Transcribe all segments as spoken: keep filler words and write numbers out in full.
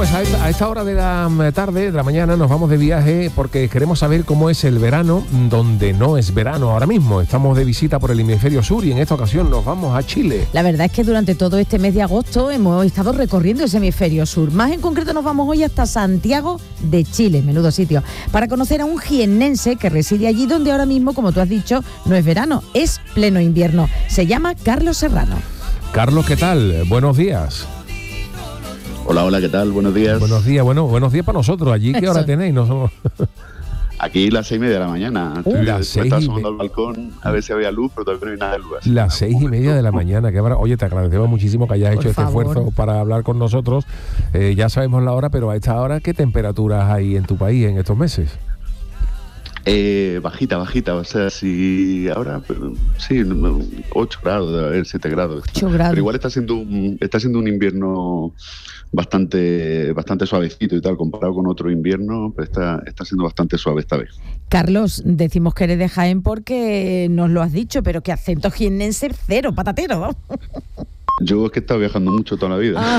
pues a esta, a esta hora de la tarde, de la mañana, nos vamos de viaje porque queremos saber cómo es el verano donde no es verano ahora mismo. Estamos de visita por el hemisferio sur y en esta ocasión nos vamos a Chile. La verdad es que durante todo este mes de agosto hemos estado recorriendo ese hemisferio sur. Más en concreto nos vamos hoy hasta Santiago de Chile, menudo sitio, para conocer a un jiennense que reside allí donde ahora mismo, como tú has dicho, no es verano, es pleno invierno. Se llama Carlos Serrano. Carlos, ¿qué tal? Buenos días. Hola, hola, ¿qué tal? Buenos días. Buenos días, bueno, buenos días para nosotros. ¿Allí qué hora tenéis? No somos... Aquí las seis y media de la mañana. Uh, las seis estaba y asomando me... al balcón a ver si había luz, pero todavía no hay nada de luz. Así las seis y media de la mañana. Que habrá... Oye, te agradecemos muchísimo que hayas Por hecho favor. este esfuerzo para hablar con nosotros. Eh, ya sabemos la hora, pero a esta hora, ¿qué temperaturas hay en tu país en estos meses? Eh, bajita, bajita, o sea, si ahora, pero, sí, ocho grados, debe haber siete grados. ocho grados. Pero igual está siendo un, está siendo un invierno bastante, bastante suavecito y tal, comparado con otro invierno, pues está, está siendo bastante suave esta vez. Carlos, decimos que eres de Jaén porque nos lo has dicho, pero que acento jiennense cero, patatero, ¿no? Yo es que he estado viajando mucho toda la vida. Ah.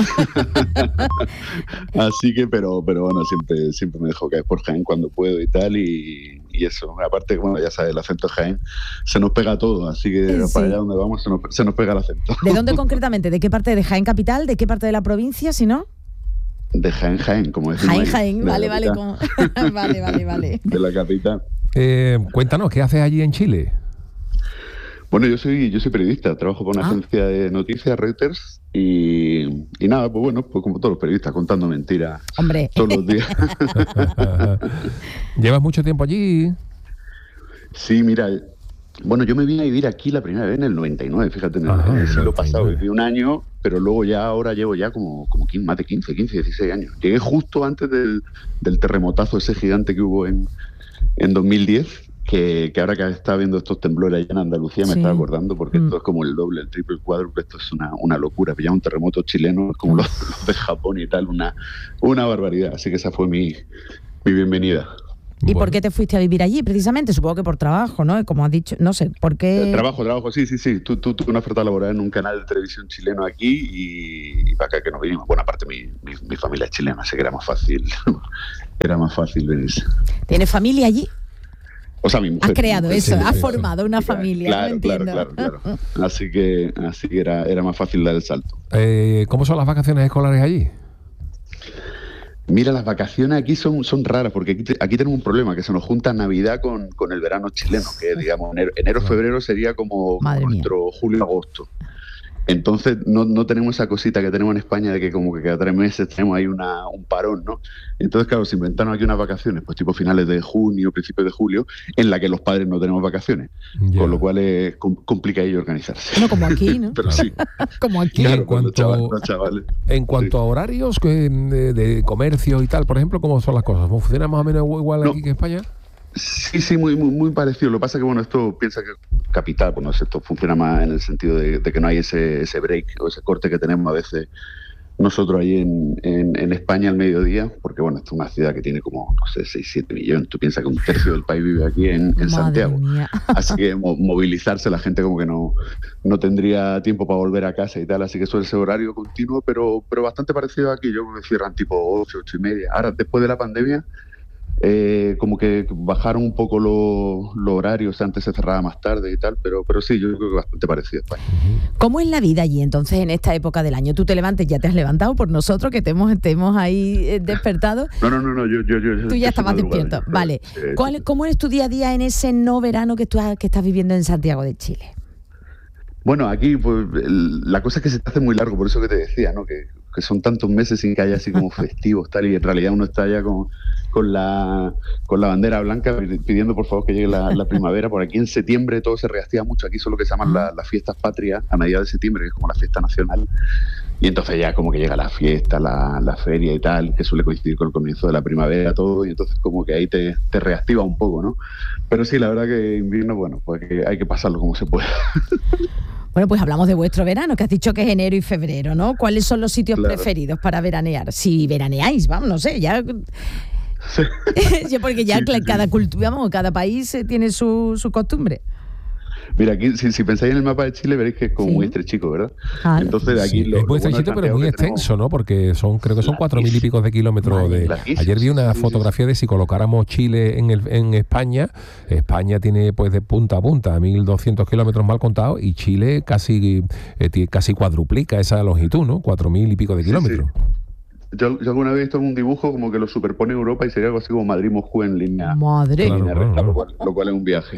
Así que, pero pero bueno, siempre siempre me dejo caer por Jaén cuando puedo y tal. Y, y eso, aparte, bueno, ya sabes, el acento de Jaén se nos pega todo. Así que Sí. para allá donde vamos se nos, se nos pega el acento. ¿De dónde concretamente? ¿De qué parte de Jaén capital? ¿De qué parte de la provincia, si no? De Jaén, Jaén, como decimos. Jaén, ahí, Jaén, de la vale, vale, capital. con... vale, vale, vale. De la capital. Eh, cuéntanos, ¿qué haces allí en Chile? Bueno, yo soy yo soy periodista, trabajo por una Ah. agencia de noticias, Reuters, y, y nada, pues bueno, pues como todos los periodistas, contando mentiras Hombre. todos los días. ¿Llevas mucho tiempo allí? Sí, mira, bueno, yo me vine a vivir aquí la primera vez en el noventa y nueve, fíjate, en el, Ajá, en el el siglo noventa y pasado, nueve. viví un año, pero luego ya ahora llevo ya como, como quince, más de quince, quince, dieciséis años. Llegué justo antes del, del terremotazo ese gigante que hubo en, en dos mil diez, que, que ahora que estaba viendo estos temblores allá en Andalucía me Sí. estaba acordando, porque Mm. esto es como el doble, el triple, el cuádruple, esto es una, una locura. Pero ya un terremoto chileno es como los, los de Japón y tal, una, una barbaridad. Así que esa fue mi, mi bienvenida. ¿Y Bueno. por qué te fuiste a vivir allí? Precisamente, supongo que por trabajo, ¿no? Como has dicho, no sé, ¿por qué? Trabajo, trabajo, sí, sí, sí. Tú, tú, tuve una oferta laboral en un canal de televisión chileno aquí y, y para acá que nos vinimos. Bueno, aparte mi, mi, mi familia es chilena, así que era más fácil, era más fácil venirse. ¿Tienes familia allí? O sea, mi mujer. Has creado mi mujer, eso, sí, has sí, formado una Claro, familia, claro, no entiendo. Claro, claro, claro. Así que, así que era, era más fácil dar el salto. Eh, ¿Cómo son las vacaciones escolares allí? Mira, las vacaciones aquí son, son raras, porque aquí, te- aquí tenemos un problema, que se nos junta Navidad con, con el verano chileno, que digamos, enero, enero febrero sería como, como Madre mía. nuestro julio-agosto. Entonces no, no tenemos esa cosita que tenemos en España de que como que cada tres meses tenemos ahí una, un parón, ¿no? Entonces, claro, se inventaron aquí unas vacaciones, pues tipo finales de junio, principios de julio, en la que los padres no tenemos vacaciones, Ya. con lo cual es com- complica ello organizarse. No como aquí, ¿no? Pero sí, Como aquí. Y claro, en con los cuanto- chavales, los chavales. En cuanto a horarios que, de, de comercio y tal, por ejemplo, ¿cómo son las cosas? ¿Funciona más o menos igual No. aquí que en España? Sí, sí, muy, muy, muy parecido. Lo que pasa es que, bueno, esto piensa que capital, pues no sé, esto funciona más en el sentido de, de que no hay ese, ese break o ese corte que tenemos a veces nosotros ahí en, en, en España al mediodía, porque, bueno, esto es una ciudad que tiene como, no sé, seis, siete millones. Tú piensas que un tercio del país vive aquí en, en Madre Santiago. mía. Así que mo- movilizarse, la gente como que no, no tendría tiempo para volver a casa y tal, así que suele ser horario continuo, pero, pero bastante parecido aquí. Yo creo que cierran tipo ocho, ocho y media. Ahora, después de la pandemia, eh, como que bajaron un poco los los horarios, antes se cerraba más tarde y tal, pero, pero sí, yo creo que bastante parecido a España. ¿Cómo es la vida allí entonces en esta época del año? Tú te levantes, ya te has levantado por nosotros que te hemos, te hemos ahí eh, despertado. No, no, no, no yo, yo, yo Tú ya estabas despierto. Vale. ¿Cuál, ¿Cómo es tu día a día en ese no verano que tú has- que estás viviendo en Santiago de Chile? Bueno, aquí pues el- la cosa es que se te hace muy largo, por eso que te decía, ¿no? Que, que son tantos meses sin que haya así como festivos, tal, y en realidad uno está ya con, con la con la bandera blanca pidiendo por favor que llegue la, la primavera. Por aquí en septiembre todo se reactiva mucho, aquí son lo que se llaman la- las fiestas patrias a mediados de septiembre, que es como la fiesta nacional, y entonces ya como que llega la fiesta, la, la feria y tal, que suele coincidir con el comienzo de la primavera, todo, y entonces como que ahí te, te reactiva un poco, ¿no? Pero sí, la verdad que invierno, bueno, pues que hay que pasarlo como se pueda. Bueno, pues hablamos de vuestro verano, que has dicho que es enero y febrero, ¿no? ¿Cuáles son los sitios Claro. preferidos para veranear? Si veraneáis, vamos, no sé, ya... Ya porque ya Sí, sí, sí. cada cultura, vamos, cada país eh, tiene su, su costumbre. Mira, aquí si, si pensáis en el mapa de Chile veréis que es como Sí. muy estrechico, ¿verdad? Ah, Entonces aquí Sí, lo, es muy lo bueno de estrechito, pero Santiago muy que tenemos- extenso, ¿no? Porque son, creo que son cuatro mil y Larguísimo. pico de kilómetros. de Larguísimo, Ayer vi una sí, sí, fotografía de si colocáramos Chile en, el, en España. España tiene pues de punta a punta mil doscientos kilómetros mal contados y Chile casi, eh, tie- casi cuadruplica esa longitud, ¿no? Cuatro mil y pico de Sí, sí. kilómetros. Yo, yo alguna vez he visto un dibujo como que lo superpone Europa y sería algo así como Madrid-Moscú en línea, Madre. en Claro, línea claro, recta, claro. Lo, cual, lo cual es un viaje.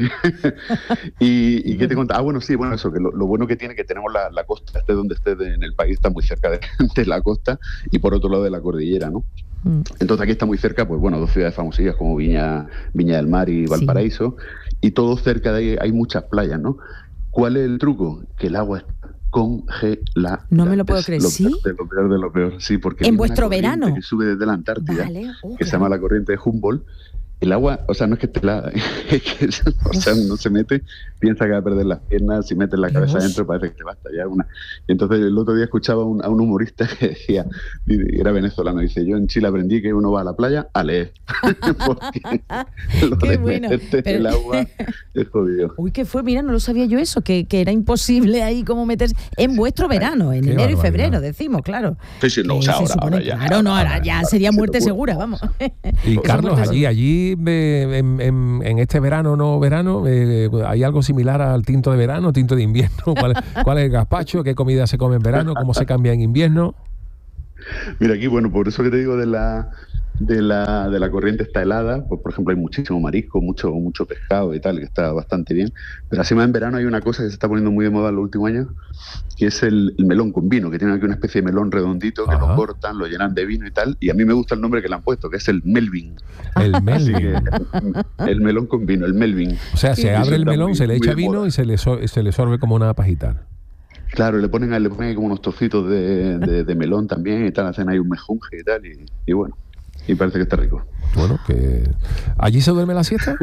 y, ¿Y qué te contaba? Ah, bueno, sí, bueno, eso, que lo, lo bueno que tiene que tenemos la, la costa, esté donde esté de- en el país, está muy cerca de, de la costa y por otro lado de la cordillera, ¿no? Mm. Entonces aquí está muy cerca, pues bueno, dos ciudades famosillas como Viña, Viña del Mar y Valparaíso, y todo cerca de ahí hay muchas playas, ¿no? ¿Cuál es el truco? Que el agua está congelada. No me lo puedo Es creer, lo ¿sí? peor de lo peor de lo peor, sí, porque ¿En viene una vuestro corriente verano? que sube desde la Antártida, Vale. Oh, que qué se llama la corriente de Humboldt. El agua, o sea, no es que esté helada, es que, o sea, no se mete, piensa que va a perder las piernas, si metes la cabeza Dios. adentro parece que te va a estallar una. Y entonces el otro día escuchaba a un, a un humorista que decía, y era venezolano, dice, yo en Chile aprendí que uno va a la playa a leer. Porque lo Qué de bueno, meterte en pero- el agua es jodido. Uy, ¿qué fue? Mira, no lo sabía yo eso, que, que era imposible ahí como meterse en vuestro verano, en qué enero y barbaridad. febrero, decimos, claro. Sí, sí, no, o Que sea, se ahora, supone- ahora ya, claro, no, ahora ya ahora sería se te muerte ocurre. segura, vamos. Y Eso Carlos, muerte allí, allí eh, en, en- en este verano, no verano, eh, ¿hay algo similar al tinto de verano, tinto de invierno? ¿Cuál, cuál es el gazpacho? ¿Qué comida se come en verano? ¿Cómo se cambia en invierno? Mira, aquí, bueno, por eso que te digo de la, de la, de la corriente está helada, pues por ejemplo hay muchísimo marisco, mucho, mucho pescado y tal, que está bastante bien. Pero así más en verano hay una cosa que se está poniendo muy de moda en los últimos años, que es el, el melón con vino, que tiene aquí una especie de melón redondito, que Ajá. lo cortan, lo llenan de vino y tal. Y a mí me gusta el nombre que le han puesto, que es el Melvin. El Así Melvin. que el melón con vino, el Melvin. O sea, se Eso abre el está melón, muy- se le muy echa de vino moda. y se le, so- se le sorbe como una pajita. Claro, le ponen, le ponen ahí como unos trocitos de, de, de melón también y tal, hacen ahí un mejunje y tal, y, y bueno, y parece que está rico. Bueno, que ¿allí se duerme la siesta?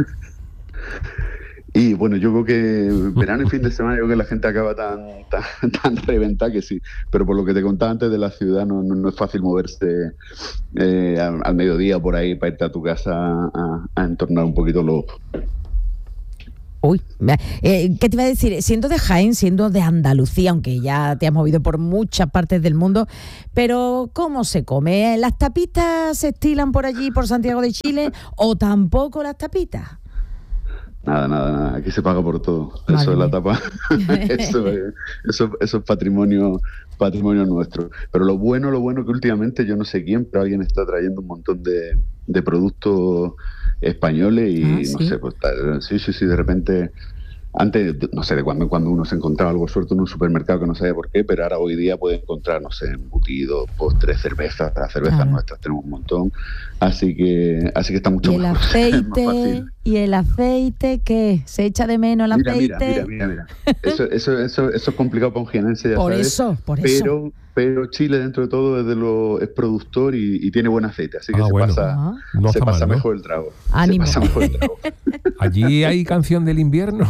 Y bueno, yo creo que verano y fin de semana, yo creo que la gente acaba tan, tan, tan reventada que sí. Pero por lo que te contaba antes de la ciudad, no, no, no es fácil moverse eh, al, al mediodía por ahí para irte a tu casa a, a entornar un poquito los... Uy, eh, ¿qué te iba a decir? Siendo de Jaén, siendo de Andalucía, aunque ya te has movido por muchas partes del mundo, pero ¿cómo se come? ¿Las tapitas se estilan por allí, por Santiago de Chile, o tampoco las tapitas? Nada, nada, nada. Aquí se paga por todo. Madre Eso es la mía. tapa. eso, es, eso, eso es patrimonio, patrimonio nuestro. Pero lo bueno, lo bueno que últimamente, yo no sé quién, pero alguien está trayendo un montón de, de productos españoles y Ah, no ¿sí? sé, pues tal- sí, sí, sí, de repente. Antes, no sé, de cuando, cuando uno se encontraba algo suelto en un supermercado que no sabía por qué, pero ahora hoy día puede encontrar, no sé, embutidos, postres, cervezas, las cervezas Claro. nuestras tenemos un montón, así que así que está mucho ¿Y el mejor. es más aceite? fácil. ¿Y el aceite qué? ¿Se echa de menos el Mira, aceite? mira, mira, mira, mira. Eso, eso, eso, eso es complicado para un jienense, ya Por sabes, eso, por eso. pero, pero Chile dentro de todo es, de lo, es productor y, y tiene buen aceite, así que Ah, se bueno. pasa, Ah. No se está pasa mal, ¿no? mejor el trago. Ánimo. Se pasa mejor el trago. ¿Allí hay canción del invierno?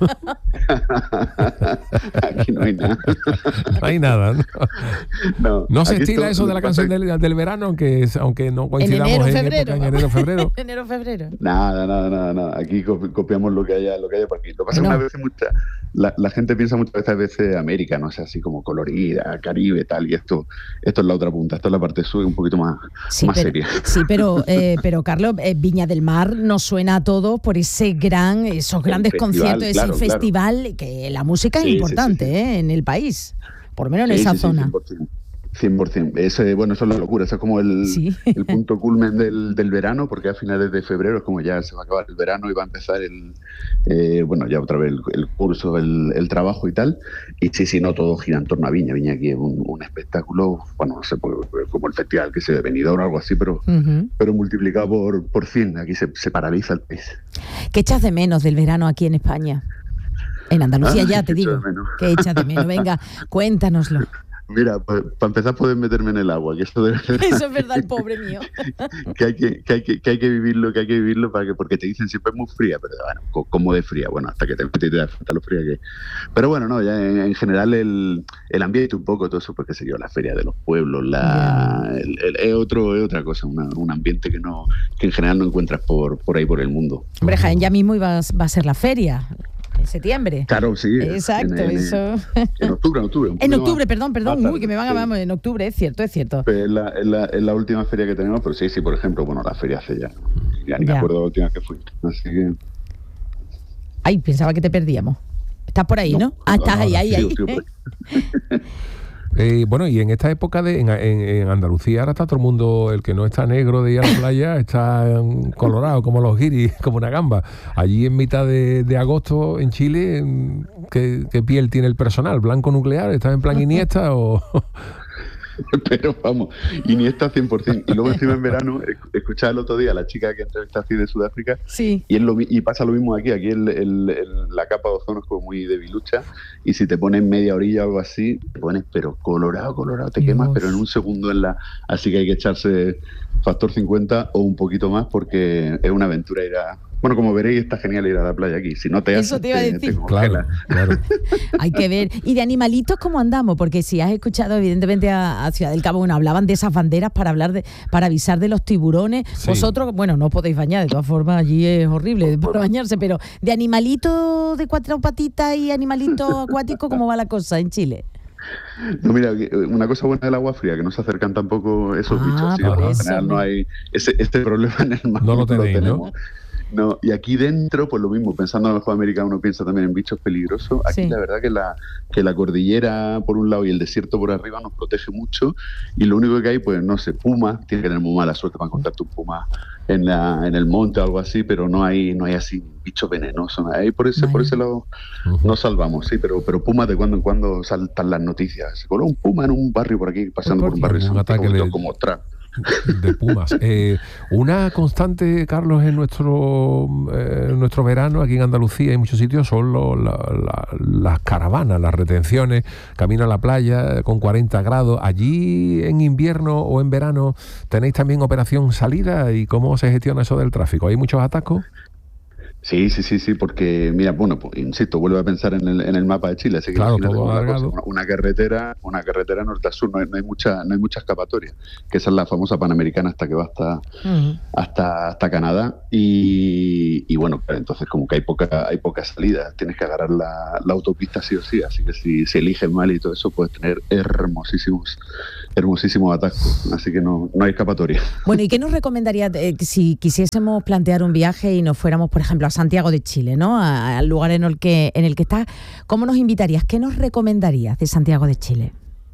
Aquí no hay nada. No hay nada, ¿no? No, No se aquí estila esto- eso de la lo que pasa canción es- del, del verano, aunque, es- aunque no En coincidamos enero, en, febrero. época, en enero, febrero. enero, febrero. Nada, nada, nada, nada. Aquí copi- copiamos lo que haya, lo que haya por aquí. Lo que pasa es que Bueno. una vez mucha, la, la gente piensa muchas veces América, no sé, así como colorida, Caribe, tal, y esto, esto es la otra punta, esto es la parte sur, un poquito más, Sí, más pero, seria. sí, pero, eh, pero Carlos, eh, Viña del Mar nos suena a todos por ese gran, esos grandes festival, conciertos, ese claro, claro. festival, que la música es Sí, sí, importante sí, sí. ¿eh? en el país, por lo menos en Sí, esa sí, sí, zona. cien por ciento. cien por ciento. Ese, bueno, eso es la locura, eso es como el, Sí. el punto culmen del, del verano, porque a finales de febrero es como ya se va a acabar el verano y va a empezar el, eh, bueno, ya otra vez el, el curso, el, el trabajo y tal. Y sí, sí, no, todo gira en torno a Viña. Viña aquí es un, un espectáculo, bueno, no sé, pues, como el festival que se ve Benidorm o algo así, pero, Ujú. pero multiplicado por, por cien. Aquí se, se paraliza el país. ¿Qué echas de menos del verano aquí en España? En Andalucía Ah, ya ¿qué te echo digo. de menos? ¿Qué echas de menos? Venga, cuéntanoslo. Mira, para empezar puedes meterme en el agua, que esto de Eso es verdad, el pobre mío. que hay que, que hay que, que hay que vivirlo, que hay que vivirlo para que, porque te dicen siempre es muy fría, pero bueno, co- como de fría, bueno, hasta que te metes y te das cuenta lo fría que es. Pero bueno, no, ya en, en general el, el ambiente un poco, todo eso, porque se dio la feria de los pueblos, la, el- el- es otro, es otra cosa, una- un ambiente que no, que en general no encuentras por, por ahí por el mundo. Hombre, Jaén ya mismo iba, a- va a ser la feria. En septiembre. Claro, sí. Exacto, en, en, eso. En octubre, en octubre. En octubre, más, perdón, perdón. Uy, que me van a... Sí. Vamos, en octubre, es cierto, es cierto. Es la, es, la, es la última feria que tenemos, pero sí, sí, por ejemplo, bueno, la feria hace ya. Ya ni ya. me acuerdo la última que fui. Así que... Ay, pensaba que te perdíamos. Estás por ahí, ¿no? ¿no? Ah, estás no, ahí, ahí, ahí. Eh, bueno, y en esta época de, en, en, en Andalucía ahora está todo el mundo, el que no está negro de ir a la playa, está colorado como los guiris, como una gamba. Allí en mitad de, de agosto en Chile, ¿qué, ¿qué piel tiene el personal? ¿Blanco nuclear? ¿Está en plan Iniesta o...? Pero vamos, Iniesta cien por ciento. Y luego encima en verano, escuchaba el otro día a la chica que entrevista así de Sudáfrica, sí. y, es lo, y pasa lo mismo aquí. Aquí el, el, el, la capa de ozono es como muy debilucha, y si te pones media orilla o algo así, te pones pero colorado, colorado, te Dios. quemas, pero en un segundo en la... Así que hay que echarse factor cincuenta o un poquito más, porque es una aventura ir a... Bueno, como veréis, está genial ir a la playa aquí. Si no te Eso haces, te iba a decir. Te, te claro, claro. Hay que ver. ¿Y de animalitos cómo andamos? Porque si has escuchado, evidentemente, a, a Ciudad del Cabo, bueno, hablaban de esas banderas para hablar de, para avisar de los tiburones. Sí. Vosotros, bueno, no podéis bañar, de todas formas, allí es horrible para bañarse, pero de animalitos de cuatro patitas y animalitos acuáticos, ¿cómo va la cosa en Chile? No, mira, una cosa buena del agua fría, que no se acercan tampoco esos ah, bichos, así que por lo general no hay ese, este problema en el mar. No lo tenéis, lo tenemos. ¿no? No, y aquí dentro, pues lo mismo, pensando en el mejor americano, uno piensa también en bichos peligrosos. Aquí sí. La verdad que la, que la cordillera por un lado y el desierto por arriba nos protege mucho, y lo único que hay, pues no sé, pumas, tienes que tener muy mala suerte para encontrarte un puma en la, en el monte o algo así, pero no hay, no hay así bichos venenosos. Ahí por ese, por ese lado uh-huh. nos salvamos, sí, pero, pero pumas de cuando en cuando saltan las noticias. Se coló un puma en un barrio por aquí, pasando por, por un barrio un ataque como, de... como otra. De pumas. Eh, una constante, Carlos, en nuestro eh, nuestro verano aquí en Andalucía y en muchos sitios son lo, la, la, las caravanas, las retenciones, camino a la playa con cuarenta grados. Allí en invierno o en verano tenéis también operación salida, ¿y cómo se gestiona eso del tráfico? ¿Hay muchos atascos? Sí, sí, sí, sí, porque mira, bueno, pues insisto, vuelve a pensar en el, en el mapa de Chile, así que claro, todo una, alargado. Cosa, una, una carretera, una carretera norte a sur, no hay, no hay mucha, no hay mucha escapatoria, que esa es la famosa Panamericana hasta que va hasta, uh-huh. hasta, hasta Canadá, y, y bueno, entonces como que hay poca, hay poca salida, tienes que agarrar la, la autopista sí o sí, así que si se elige mal y todo eso, puedes tener hermosísimos, hermosísimos atascos, así que no, no hay escapatoria. Bueno, ¿y qué nos recomendarías eh, si quisiésemos plantear un viaje y nos fuéramos, por ejemplo, a Santiago de Chile, ¿no? Al lugar en el que en el que estás? ¿Cómo nos invitarías? ¿Qué nos recomendarías de Santiago de Chile?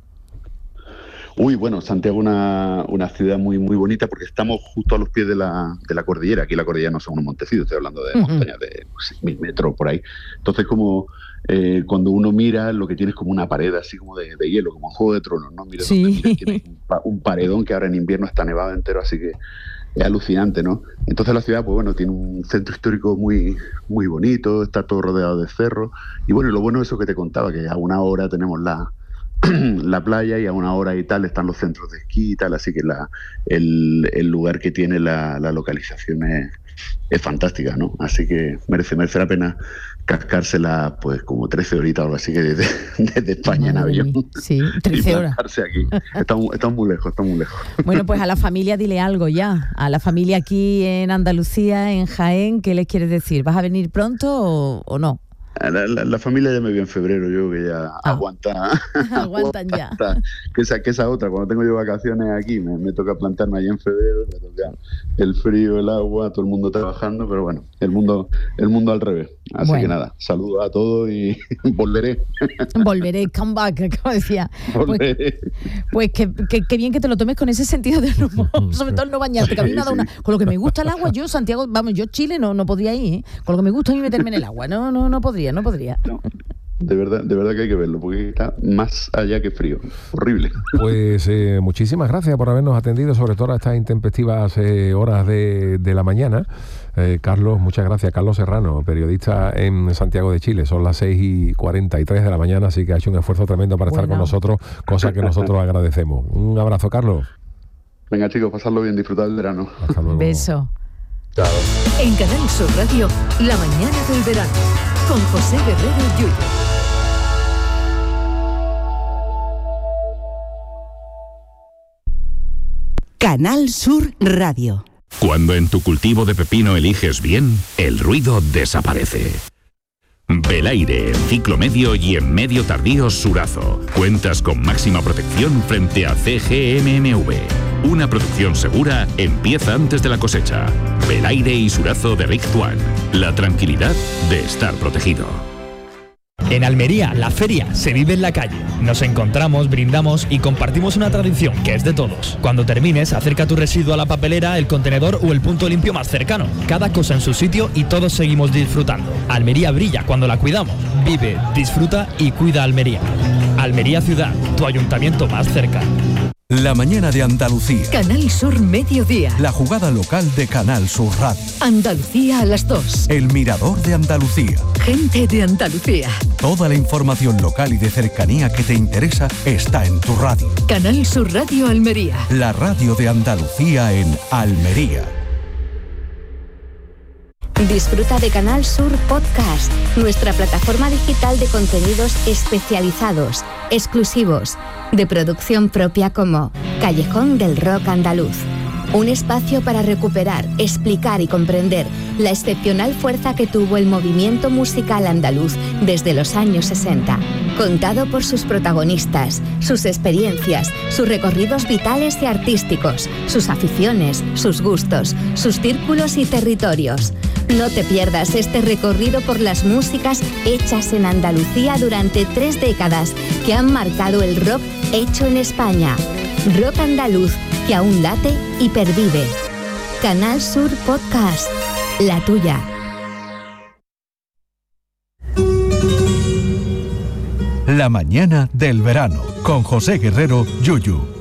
Uy, bueno, Santiago es una, una ciudad muy muy bonita porque estamos justo a los pies de la, de la cordillera. Aquí la cordillera no son unos montecitos, estoy hablando de uh-huh. montañas de seis mil metros por ahí. Entonces, como eh, cuando uno mira, lo que tiene es como una pared así como de, de hielo, como en Juego de Tronos, ¿no? Mira, sí. donde mira, tiene un, un paredón que ahora en invierno está nevado entero, así que es alucinante, ¿no? Entonces la ciudad, pues bueno, tiene un centro histórico muy muy bonito, está todo rodeado de cerros, y bueno, lo bueno es eso que te contaba, que a una hora tenemos la la playa y a una hora y tal están los centros de esquí y tal, así que la, el, el lugar que tiene la, la localización es, es fantástica, ¿no? Así que merece, merece la pena cascársela pues como trece horitas o algo así que desde, desde España en avión. Sí, trece horas. Aquí. Estamos, estamos muy lejos, estamos muy lejos. Bueno, pues a la familia dile algo ya, a la familia aquí en Andalucía, en Jaén, ¿qué les quieres decir? ¿Vas a venir pronto o, o no? La, la, la familia ya me vio en febrero, yo que ya ah. aguanta. Aguantan ya. Que esa, que esa otra, cuando tengo yo vacaciones aquí, me, me toca plantarme allá en febrero, me toca el frío, el agua, todo el mundo trabajando, pero bueno, el mundo, el mundo al revés. Así bueno. que nada, saludos a todos y volveré. Volveré, come back, como decía. Volveré. Pues, pues que, que, que bien que te lo tomes con ese sentido de humor, sobre todo no bañarte, que a mí me ha dado una... Con lo que me gusta el agua, yo Santiago, vamos, yo Chile no, no podría ir, ¿eh? Con lo que me gusta a mí meterme en el agua, no, no, no podría. No podría. No, de verdad, de verdad que hay que verlo, porque está más allá que frío. Horrible. Pues eh, muchísimas gracias por habernos atendido, sobre todo a estas intempestivas eh, horas de, de la mañana. Eh, Carlos, muchas gracias. Carlos Serrano, periodista en Santiago de Chile. Son las seis y cuarenta y tres de la mañana, así que ha hecho un esfuerzo tremendo para bueno. estar con nosotros, cosa que nosotros agradecemos. Un abrazo, Carlos. Venga, chicos, pasarlo bien, disfrutar del verano. Hasta luego. Beso. Chao. En Canal Sur Radio, la mañana del verano, con José Guerrero Yuyo. Canal Sur Radio. Cuando en tu cultivo de pepino eliges bien, el ruido desaparece. Belaire, en ciclo medio y en medio tardío Surazo. Cuentas con máxima protección frente a C G M M V. Una producción segura empieza antes de la cosecha. Belaire y Surazo de Rick Tuan. La tranquilidad de estar protegido. En Almería, la feria se vive en la calle. Nos encontramos, brindamos y compartimos una tradición que es de todos. Cuando termines, acerca tu residuo a la papelera, el contenedor o el punto limpio más cercano. Cada cosa en su sitio y todos seguimos disfrutando. Almería brilla cuando la cuidamos. Vive, disfruta y cuida Almería. Almería Ciudad, tu ayuntamiento más cerca. La mañana de Andalucía. Canal Sur Mediodía. La jugada local de Canal Sur Radio. Andalucía a las dos. El mirador de Andalucía. Gente de Andalucía. Toda la información local y de cercanía que te interesa está en tu radio. Canal Sur Radio Almería. La radio de Andalucía en Almería. Disfruta de Canal Sur Podcast, nuestra plataforma digital de contenidos especializados, exclusivos, de producción propia como Callejón del Rock Andaluz. Un espacio para recuperar, explicar y comprender la excepcional fuerza que tuvo el movimiento musical andaluz desde los años sesenta. Contado por sus protagonistas, sus experiencias, sus recorridos vitales y artísticos, sus aficiones, sus gustos, sus círculos y territorios. No te pierdas este recorrido por las músicas hechas en Andalucía durante tres décadas que han marcado el rock hecho en España. Rock andaluz que aún late y pervive. Canal Sur Podcast, la tuya. La mañana del verano con José Guerrero, Yuyu.